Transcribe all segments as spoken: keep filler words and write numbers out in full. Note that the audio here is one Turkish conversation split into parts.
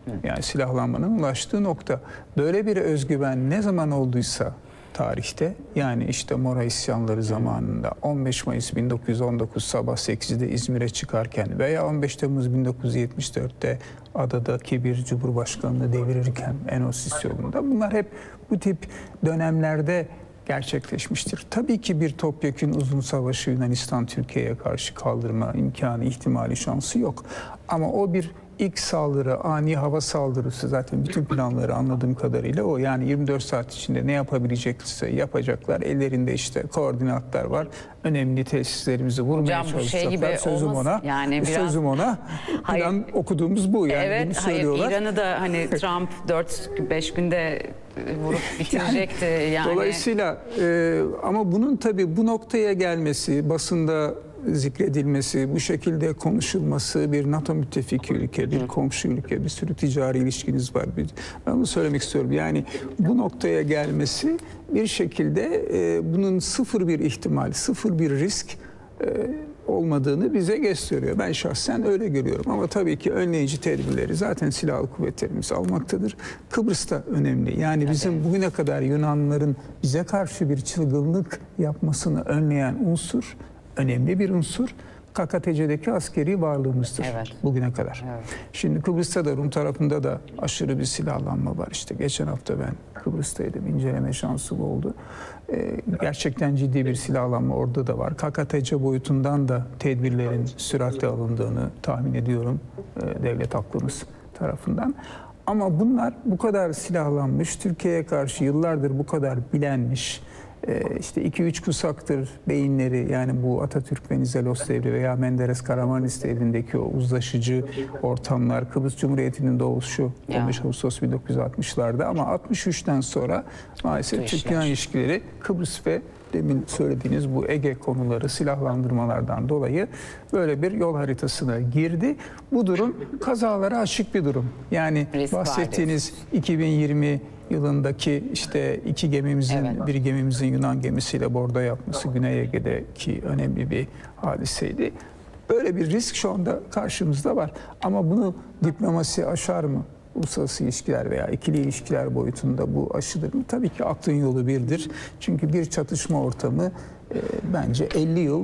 Yani silahlanmanın ulaştığı nokta. Böyle bir özgüven ne zaman olduysa tarihte, yani işte Mora isyanları zamanında, on beş Mayıs bin dokuz yüz on dokuz sabah sekizde İzmir'e çıkarken veya on beş Temmuz bin dokuz yüz yetmiş dörtte adadaki bir cumhurbaşkanını devirirken Enosis yolunda, bunlar hep bu tip dönemlerde gerçekleşmiştir. Tabii ki bir topyekün uzun savaşı Yunanistan Türkiye'ye karşı kaldırma imkanı, ihtimali, şansı yok. Ama o bir ilk saldırı, ani hava saldırısı, zaten bütün planları anladığım kadarıyla o. Yani yirmi dört saat içinde ne yapabilecekse yapacaklar. Ellerinde işte koordinatlar var. Önemli tesislerimizi vurmaya Hocam, bu şey çalışacaklar. gibi Sözüm olmaz. ona. Yani biraz... Sözüm ona. Plan okuduğumuz bu. Yani evet, bunu hayır, söylüyorlar. İran'ı da hani Trump dört beş günde vurup bitirecekti. Yani, yani. Dolayısıyla e, ama bunun tabii bu noktaya gelmesi, basında zikredilmesi, bu şekilde konuşulması, bir NATO müttefiki ülke, bir komşu ülke, bir sürü ticari ilişkiniz var. Ben bunu söylemek istiyorum. Yani bu noktaya gelmesi bir şekilde e, bunun sıfır bir ihtimal, sıfır bir risk e, olmadığını bize gösteriyor. Ben şahsen öyle görüyorum. Ama tabii ki önleyici tedbirleri zaten silahlı kuvvetlerimiz almaktadır. Kıbrıs'ta önemli. Yani bizim bugüne kadar Yunanlıların bize karşı bir çılgınlık yapmasını önleyen unsur, önemli bir unsur, K K T C'deki askeri varlığımızdır, evet, bugüne kadar. Evet. Şimdi Kıbrıs'ta da, Rum tarafında da aşırı bir silahlanma var. İşte geçen hafta ben Kıbrıs'taydım, inceleme şansım oldu. Ee, gerçekten ciddi bir silahlanma orada da var. K K T C boyutundan da tedbirlerin süratle alındığını tahmin ediyorum e, devlet aklımız tarafından. Ama bunlar bu kadar silahlanmış, Türkiye'ye karşı yıllardır bu kadar bilenmiş, İşte iki üç kuşaktır beyinleri, yani bu Atatürk Venizelos devri veya Menderes Karamanlis devrindeki o uzlaşıcı ortamlar, Kıbrıs Cumhuriyeti'nin doğuşu on beş Ağustos bin dokuz yüz altmışlarda, ama altmış üçten sonra maalesef Türk-Yunan ilişkileri Kıbrıs ve demin söylediğiniz bu Ege konuları, silahlandırmalardan dolayı böyle bir yol haritasına girdi. Bu durum kazalara açık bir durum. Yani risk bahsettiğiniz iki bin yirmi yılındaki işte iki gemimizin, evet, bir gemimizin Yunan gemisiyle bordo yapması Güney Ege'deki önemli bir hadiseydi. Böyle bir risk şu anda karşımızda var. Ama bunu diplomasi aşar mı? Uluslararası ilişkiler veya ikili ilişkiler boyutunda bu aşılır mı? Tabii ki aklın yolu birdir. Çünkü bir çatışma ortamı e, bence elli yıl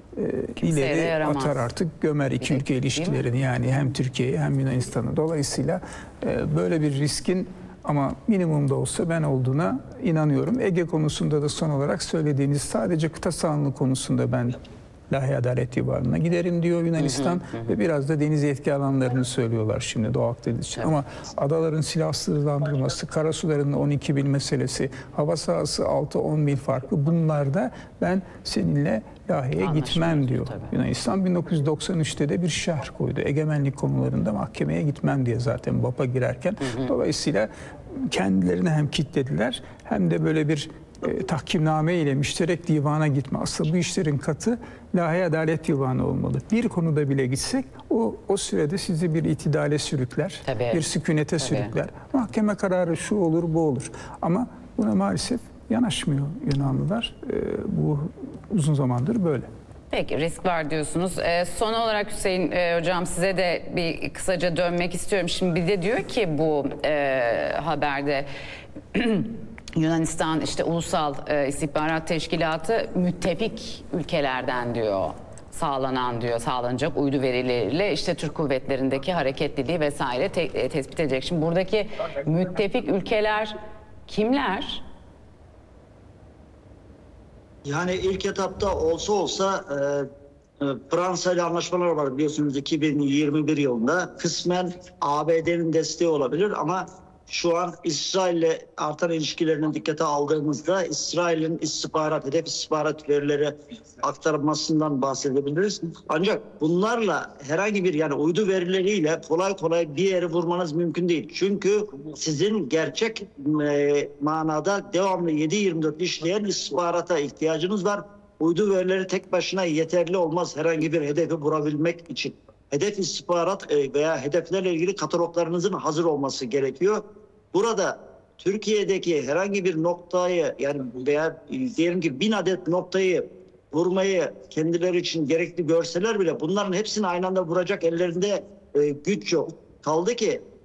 e, ileri atar, artık gömer iki ülke ilişkilerini, yani hem Türkiye'yi hem Yunanistan'ı. Dolayısıyla e, böyle bir riskin ama minimumda olsa ben olduğuna inanıyorum. Ege konusunda da son olarak söylediğiniz, sadece kıta sahanlığı konusunda ben Lahey Adalet Divanı'na giderim diyor Yunanistan, hı hı hı. ve biraz da deniz yetki alanlarını söylüyorlar şimdi Doğu Akdeniz için. Evet. Ama adaların silahsızlandırılması, karasularının on iki mil meselesi, hava sahası altı on mil farkı, bunlarda ben seninle Lahey'e gitmem diyor tabii. Yunanistan. bin dokuz yüz doksan üçte de bir şerh koydu. Egemenlik konularında mahkemeye gitmem diye zaten B A P'a girerken. Hı hı. Dolayısıyla kendilerini hem kilitlediler hem de böyle bir E, tahkimname ile müşterek divana gitme. Aslında bu işlerin katı Lahey Adalet Divanı olmalı. Bir konuda bile gitsek o o sürede sizi bir itidale sürükler, tabii, bir sükunete tabii. sürükler. Mahkeme kararı şu olur, bu olur. Ama buna maalesef yanaşmıyor Yunanlılar. E, bu uzun zamandır böyle. Peki, risk var diyorsunuz. Ee, son olarak Hüseyin e, Hocam, size de bir kısaca dönmek istiyorum. Şimdi bir de diyor ki bu e, haberde Yunanistan işte Ulusal e, İstihbarat Teşkilatı müttefik ülkelerden diyor sağlanan diyor sağlanacak uydu verileriyle işte Türk kuvvetlerindeki hareketliliği vesaire te, e, tespit edecek. Şimdi buradaki müttefik ülkeler kimler? Yani ilk etapta olsa olsa e, e, Fransa ile anlaşmalar var biliyorsunuz iki bin yirmi bir yılında. Kısmen A B D'nin desteği olabilir ama şu an İsrail ile artan ilişkilerinin dikkate aldığımızda İsrail'in istihbarat, hedef istihbarat verileri aktarılmasından bahsedebiliriz. Ancak bunlarla herhangi bir, yani uydu verileriyle kolay kolay bir yere vurmanız mümkün değil. Çünkü sizin gerçek e, manada devamlı yedi yirmi dört işleyen istihbarata ihtiyacınız var. Uydu verileri tek başına yeterli olmaz herhangi bir hedefi vurabilmek için. Hedef istihbarat veya hedeflerle ilgili kataloglarınızın hazır olması gerekiyor. Burada Türkiye'deki herhangi bir noktayı, yani veya diyelim ki bin adet noktayı vurmayı kendileri için gerekli görseler bile bunların hepsini aynı anda vuracak ellerinde güç yok. Kaldı ki